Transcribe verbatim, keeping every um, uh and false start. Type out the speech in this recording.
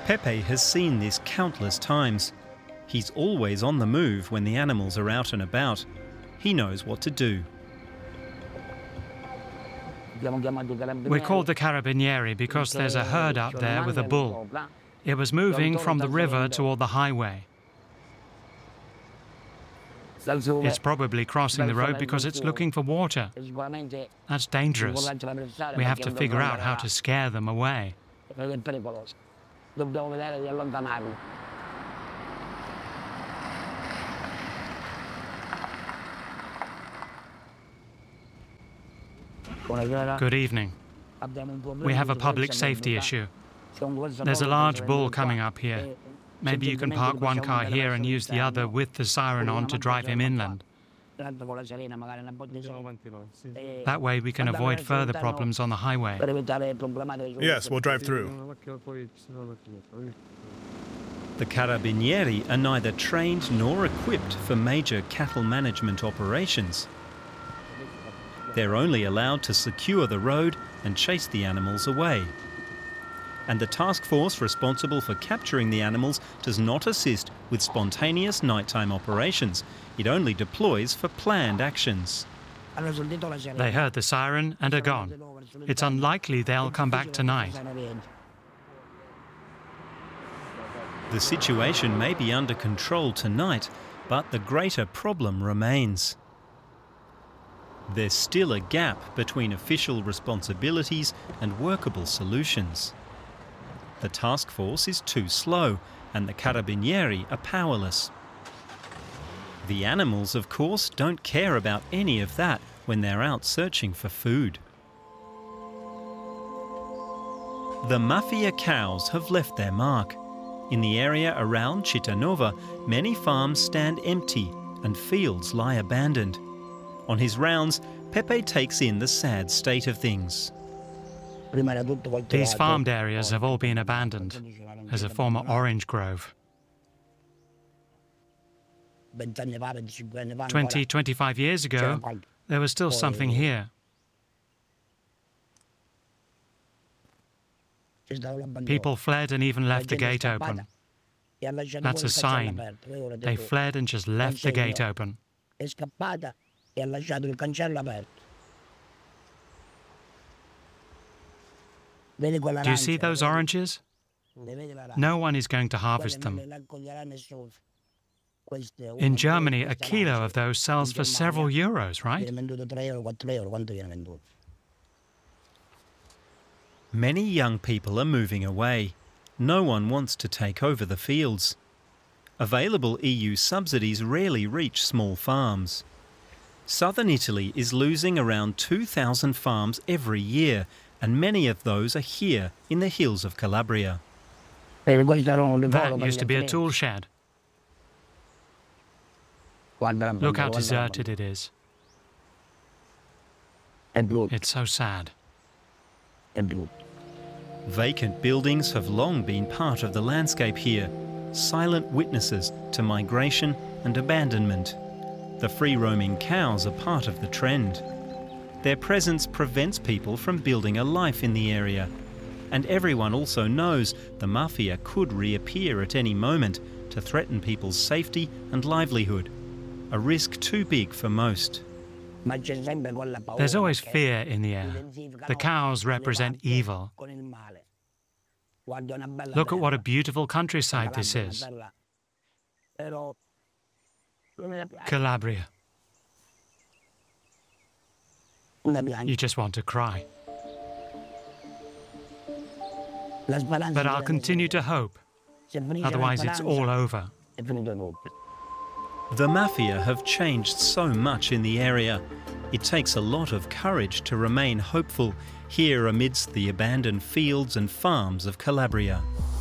Pepe has seen this countless times. He's always on the move when the animals are out and about. He knows what to do. We're called the Carabinieri because there's a herd out there with a bull. It was moving from the river toward the highway. It's probably crossing the road because it's looking for water. That's dangerous. We have to figure out how to scare them away. Good evening. We have a public safety issue. There's a large bull coming up here. Maybe you can park one car here and use the other with the siren on to drive him inland. That way we can avoid further problems on the highway. Yes, we'll drive through. The Carabinieri are neither trained nor equipped for major cattle management operations. They're only allowed to secure the road and chase the animals away. And the task force responsible for capturing the animals does not assist with spontaneous nighttime operations. It only deploys for planned actions. They heard the siren and are gone. It's unlikely they'll come back tonight. The situation may be under control tonight, but the greater problem remains. There's still a gap between official responsibilities and workable solutions. The task force is too slow, and the Carabinieri are powerless. The animals, of course, don't care about any of that when they're out searching for food. The mafia cows have left their mark. In the area around Cittanova, many farms stand empty and fields lie abandoned. On his rounds, Pepe takes in the sad state of things. These farmed areas have all been abandoned as a former orange grove. Twenty, twenty-five years ago, there was still something here. People fled and even left the gate open. That's a sign. They fled and just left the gate open. Do you see those oranges? No one is going to harvest them. In Germany, a kilo of those sells for several euros, right? Many young people are moving away. No one wants to take over the fields. Available E U subsidies rarely reach small farms. Southern Italy is losing around two thousand farms every year, and many of those are here in the hills of Calabria. That used to be a tool shed. Look how deserted it is. It's so sad. Vacant buildings have long been part of the landscape here, silent witnesses to migration and abandonment. The free-roaming cows are part of the trend. Their presence prevents people from building a life in the area. And everyone also knows the mafia could reappear at any moment to threaten people's safety and livelihood. A risk too big for most. There's always fear in the air. The cows represent evil. Look at what a beautiful countryside this is. Calabria. You just want to cry. But I'll continue to hope. Otherwise, it's all over. The mafia have changed so much in the area. It takes a lot of courage to remain hopeful here amidst the abandoned fields and farms of Calabria.